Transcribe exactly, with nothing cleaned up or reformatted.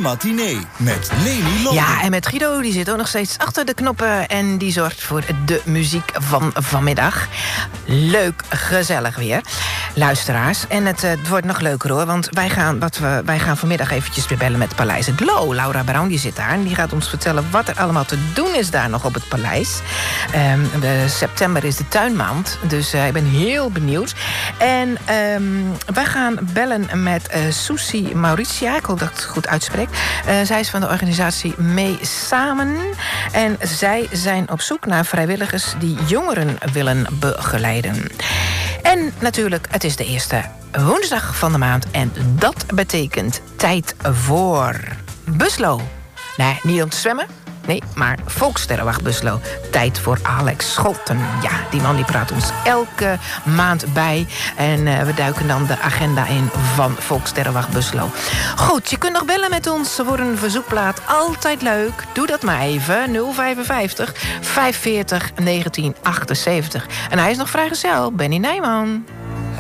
matinee met Leni Landen. Ja, en met Guido, die zit ook nog steeds achter de knoppen en die zorgt voor de muziek van vanmiddag. Leuk, gezellig weer. Luisteraars. En het, uh, het wordt nog leuker hoor, want wij gaan, wat we, wij gaan vanmiddag eventjes weer bellen met het Paleis Het Loo. Laura Brown die zit daar en die gaat ons vertellen wat er allemaal te doen is daar nog op het paleis. Um, de september is de tuinmaand, dus uh, ik ben heel benieuwd. En um, wij gaan bellen met uh, Susie Mauritia, ik hoop dat ik het goed uitspreek. Uh, zij is van de organisatie Mee Samen. En zij zijn op zoek naar vrijwilligers die jongeren willen begeleiden. En natuurlijk, het is de eerste woensdag van de maand. En dat betekent tijd voor Buslo. Nee, niet om te zwemmen. Nee, maar Volkssterrenwacht Buslo. Tijd voor Alex Scholten. Ja, die man die praat ons elke maand bij. En uh, we duiken dan de agenda in van Volkssterrenwacht Buslo. Goed, je kunt nog bellen met ons voor een verzoekplaat. Altijd leuk. Doe dat maar even. nul vijfenvijftig, vijfenveertig, negentien achtenzeventig. En hij is nog vrijgezel. Benny Nijman.